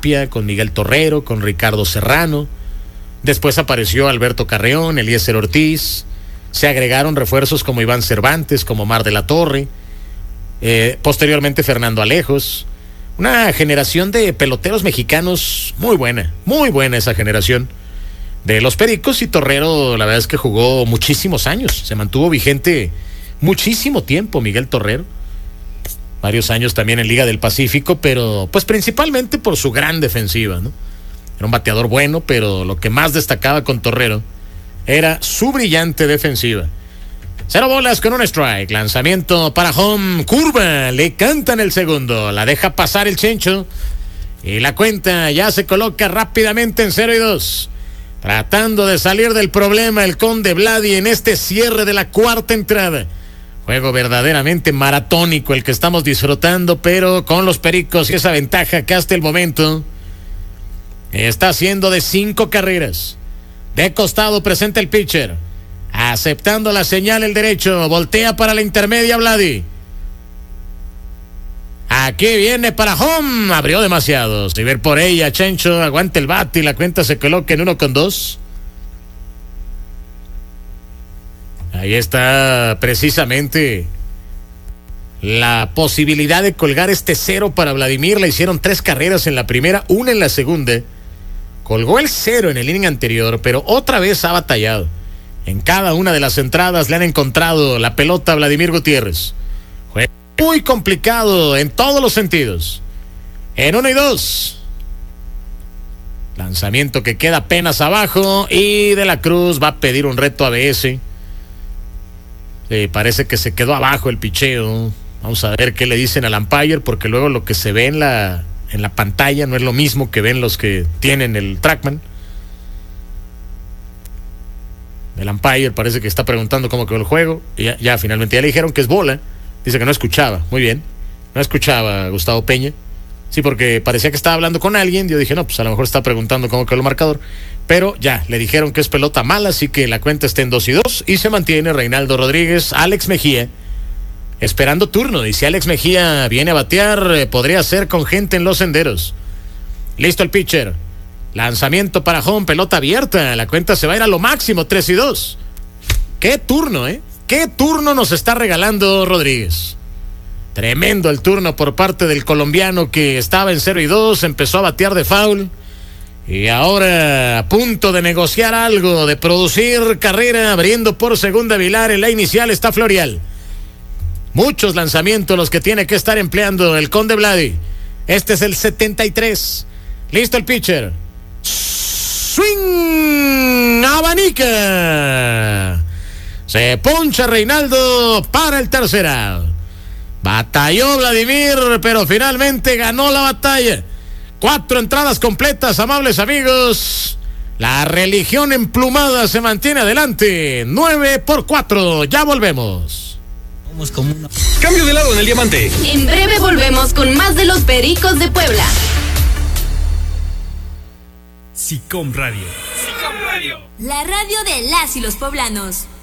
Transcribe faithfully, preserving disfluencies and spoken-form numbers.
Tapia, con Miguel Torrero, con Ricardo Serrano. Después apareció Alberto Carreón, Eliezer Ortiz. Se agregaron refuerzos como Iván Cervantes, como Mar de la Torre. Eh, posteriormente Fernando Alejos. Una generación de peloteros mexicanos muy buena, muy buena esa generación de los Pericos. Y Torrero, la verdad es que jugó muchísimos años, se mantuvo vigente muchísimo tiempo Miguel Torrero. Varios años también en Liga del Pacífico, pero pues principalmente por su gran defensiva, ¿no? Era un bateador bueno, pero lo que más destacaba con Torrero era su brillante defensiva. Cero bolas con un strike. Lanzamiento para home. Curva. Le cantan el segundo. La deja pasar el Chencho. Y la cuenta ya se coloca rápidamente en cero y dos. Tratando de salir del problema el Conde Vladi en este cierre de la cuarta entrada. Juego verdaderamente maratónico el que estamos disfrutando, pero con los Pericos y esa ventaja que hasta el momento está haciendo de cinco carreras. De costado presenta el pitcher. Aceptando la señal el derecho. Voltea para la intermedia Vladi. Aquí viene para home. Abrió demasiado. Si ver por ella, Chencho. Aguanta el bate y la cuenta se coloca en uno con dos. Ahí está precisamente la posibilidad de colgar este cero para Vladimir. Le hicieron tres carreras en la primera, una en la segunda. Colgó el cero en el inning anterior, pero otra vez ha batallado. En cada una de las entradas le han encontrado la pelota a Vladimir Gutiérrez. Juega muy complicado en todos los sentidos. En uno y dos. Lanzamiento que queda apenas abajo y De la Cruz va a pedir un reto a B S. Sí, parece que se quedó abajo el picheo. Vamos a ver qué le dicen al umpire, porque luego lo que se ve en la... en la pantalla no es lo mismo que ven los que tienen el TrackMan. El umpire parece que está preguntando cómo quedó el juego. Y ya, ya finalmente ya le dijeron que es bola. Dice que no escuchaba. Muy bien. No escuchaba a Gustavo Peña. Sí, porque parecía que estaba hablando con alguien. Yo dije, no, pues a lo mejor está preguntando cómo quedó el marcador. Pero ya, le dijeron que es pelota mala, así que la cuenta está en dos y dos. Y se mantiene Reinaldo Rodríguez, Alex Mejía esperando turno. Y si Alex Mejía viene a batear, eh, podría ser con gente en los senderos. Listo el pitcher. Lanzamiento para home, pelota abierta. La cuenta se va a ir a lo máximo, tres y dos. Qué turno, ¿eh? Qué turno nos está regalando Rodríguez. Tremendo el turno por parte del colombiano que estaba en cero y dos. Empezó a batear de foul. Y ahora a punto de negociar algo, de producir carrera, abriendo por segunda Vilar. En la inicial está Florial. Muchos lanzamientos los que tiene que estar empleando el Conde Vladi. Este es el setenta y tres. Listo el pitcher. Swing. Abanica. Se poncha Reinaldo para el tercer out. Batalló Vladimir, pero finalmente ganó la batalla. Cuatro entradas completas, amables amigos. La religión emplumada se mantiene adelante. Nueve por cuatro. Ya volvemos. Como una... Cambio de lado en el diamante. En breve volvemos con más de los Pericos de Puebla. SICOM Radio. SICOM Radio. La radio de las y los poblanos.